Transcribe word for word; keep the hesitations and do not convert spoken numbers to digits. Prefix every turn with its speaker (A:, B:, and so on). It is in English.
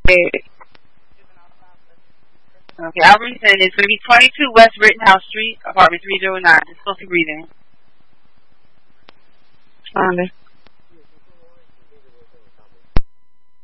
A: Okay, I'll resend. It's going to be twenty-two West Rittenhouse Street, apartment three oh nine. It's supposed to be breathing.
B: Found it.